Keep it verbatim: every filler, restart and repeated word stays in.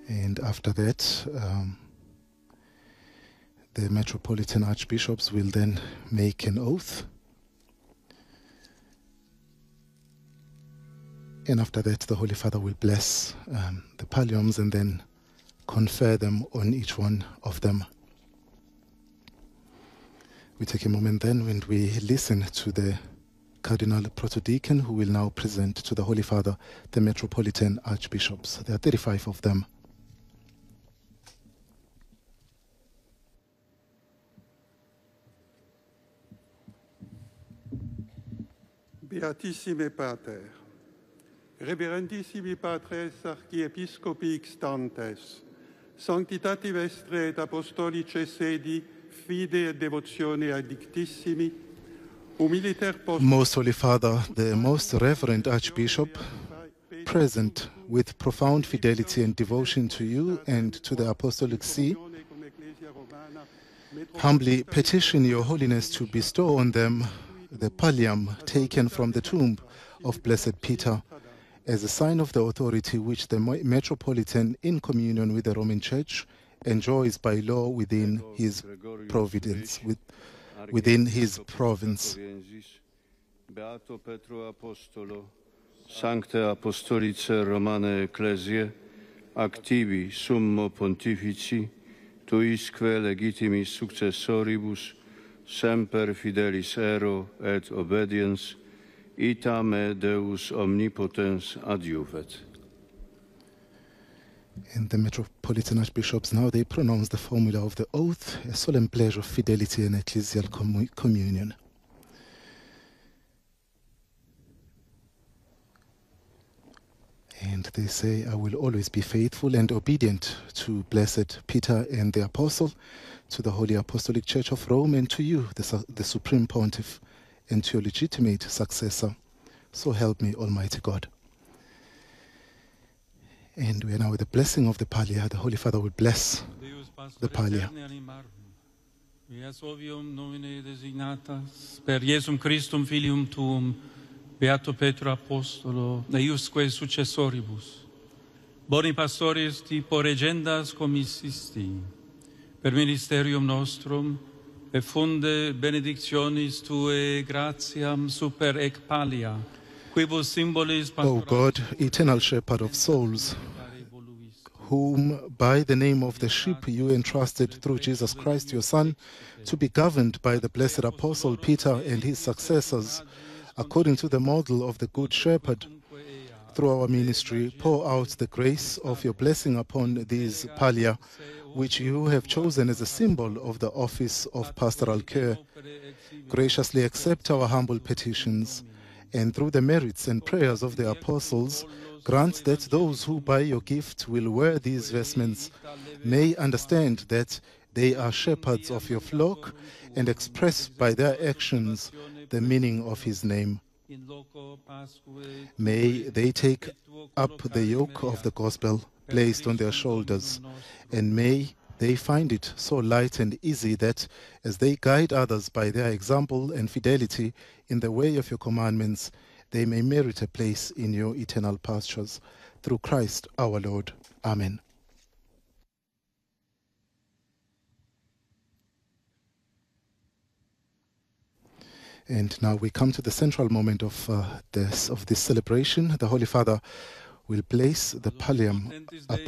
And after that, um, the Metropolitan Archbishops will then make an oath. And after that, the Holy Father will bless um, the palliums and then confer them on each one of them. We take a moment then when we listen to the Cardinal Protodeacon, who will now present to the Holy Father the Metropolitan Archbishops. There are thirty-five of them. Beatissime Pater, Reverendissimi Patres Archiepiscopi Xtantes, Sanctitati Vestre et Apostolice Sedi, Fide et Devotione Addictissimi, Humiliter Post... Most Holy Father, the Most Reverend Archbishop, present with profound fidelity and devotion to you and to the Apostolic See, humbly petition Your Holiness to bestow on them the pallium taken from the tomb of Blessed Peter as a sign of the authority which the Metropolitan, in communion with the Roman Church, enjoys by law within his providence, with, within his province. Beato Petro Apostolo, Sancte Apostolice Romane Ecclesiae, activi summo pontifici, tuisque legitimis successoribus, semper fidelis ero et obediens, ita me Deus omnipotens adjuvet. And the Metropolitan Archbishops now, they pronounce the formula of the oath, a solemn pledge of fidelity and ecclesial commu communion. And they say, I will always be faithful and obedient to Blessed Peter and the Apostle, to the Holy Apostolic Church of Rome, and to you, the, the Supreme Pontiff, and to your legitimate successor. So help me, Almighty God. And we are now with the blessing of the pallia. The Holy Father will bless the pallia. Vias ovium nomine designatas per Iesum Christum filium tuum, Beato Petro Apostolo, eiusque successoribus, boni pastoris tipo regendas commissisti, per ministerium nostrum, e funde benedictionis Tue gratiam super ec pallia, quibus symbolis O God, eternal shepherd of souls, whom by the name of the sheep you entrusted through Jesus Christ, your Son, to be governed by the blessed Apostle Peter and his successors, according to the model of the Good Shepherd, through our ministry, pour out the grace of your blessing upon these pallia, which you have chosen as a symbol of the office of pastoral care. Graciously accept our humble petitions, and through the merits and prayers of the apostles, grant that those who by your gift will wear these vestments may understand that they are shepherds of your flock and express by their actions the meaning of his name. May they take up the yoke of the gospel placed on their shoulders, and may they find it so light and easy that, as they guide others by their example and fidelity in the way of your commandments, they may merit a place in your eternal pastures. Through Christ our Lord. Amen. And now we come to the central moment of, uh, this, of this celebration. The Holy Father will place the pallium